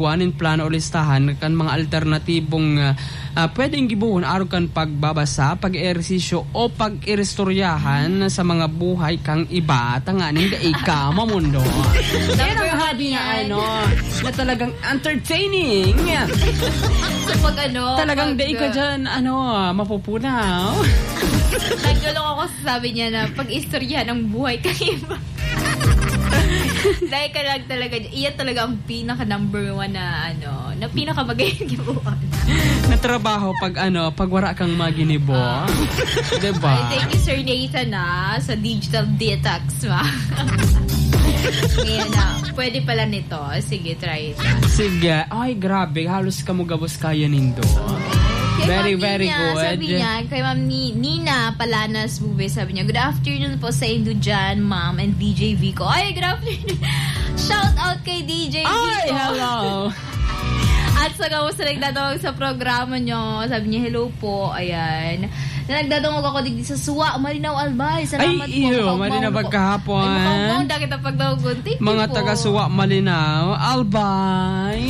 kuanin plano o listahan kan mga alternatibong pwedeng gibuhon araw kan pagbabasa, pag-ehersisyo o pag-irestoryahan sa mga buhay kang iba tanganing daig ka mamundo. Yan ang hobby na na talagang entertaining. So pag talagang daig ka dyan mapupunaw. Nagulong ako sa sabi niya na pag-istoryahan ng buhay kang iba. Dahil ka lang talaga, iyan talaga ang pinaka number one na na pinaka magaling gibuan. Na trabaho pag wala kang maginibo. Diba? Thank you Sir Nathan sa digital detox ngayon pwede pala nito. Sige, try it. Sige. Ay, grabe. Halos kamugabos kaya nindo. Very, very good. Sabi niya, kay Ma'am Nina Palanas Bube, sabi niya, good afternoon po sa Indo dyan, Ma'am and DJ Vico. Ay, good afternoon. Shout out kay DJ Vico. Ay, hello. At sa kamusta nagdadawag sa programa nyo, sabi niya, hello po, ayan. Na nagdadawag ako digdi sa Suwa, Malinaw Albay. Salamat ay, po. Malinaw bagkahapon. Ay, mukhang kita pagdawagon. Thank you mga po. taga Suwa, Malinaw Albay.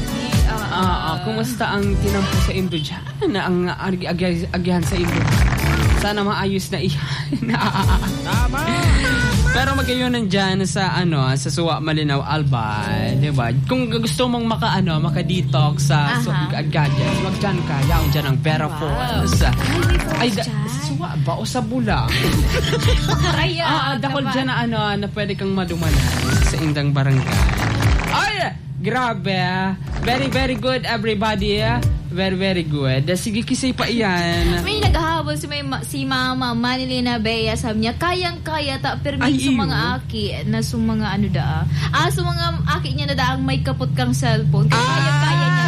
Kumusta ang tinampo sa Indo dyan? Ang agyahan sa Indo. Sana maayos na iyan. Tama! Pero magayon dyan sa Suwa, Malinaw, Albay, diba? Kung gusto mong maka-detox sa gadgets, wag dyan ka. Yaon dyan ang Verafos. Ay, Suwa ba? O sa Bula? Makaraya. Dahil dyan na pwede kang madumanan sa Indang Barangay. Ay! Grabe. Very, very good, everybody. Very, very good. Sige, kisay pa iyan. May naghahabol si Mama Manilina Bea. Sabi niya, kayang-kaya permit sa mga aki na sa mga sa mga aki niya na daang may kapot kang cellphone. Kaya-kaya niya.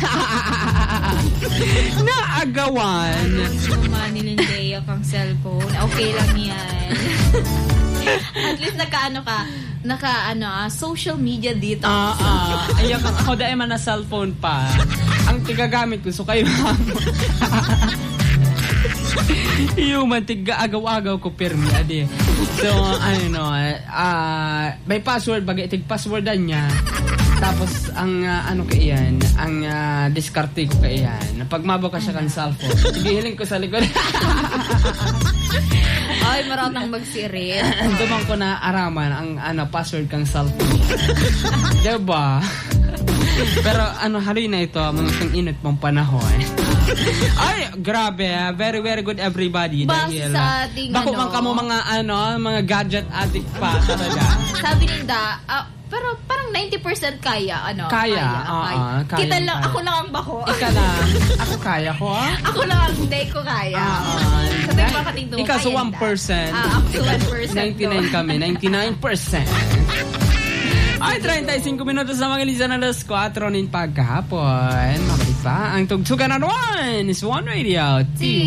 Naagawan. Mama Manilina Bea kang cellphone. Okay lang yan. At least social media dito. Ayak ako dahil man na cellphone pa. Ang tigagamit ko, so kayo human tiga-agaw-agaw ko permi adi. So may password bagay tig-passwordan niya. Tapos ang kaiyan, ang diskarte ko kaiyan. Pag mabuka siya kan cellphone, sige hiling ko sa likod. Ay, maratang magsirit. Dumang ko na araman ang password kang cellphone. Diba? Pero haloy na ito, mga kang init mong panahon. Ay, grabe. Very, very good everybody. Basta sa ating bako man kamo mga gadget addict pa talaga. Sabi ninda, pero parang 90% kaya, Kaya. Kita lang, ako lang ang bako. Ika lang. Ako kaya ko, Ako lang ang day ko kaya. Sabi ko baka tingdo. Ikaw sa 1%. Ako sa 1%. 99 kami, 99%. Ay, 35 minutos na mga lisan na alas 4 nin pagkahapon. Mabalik pa ang tugtugan na is One Radio.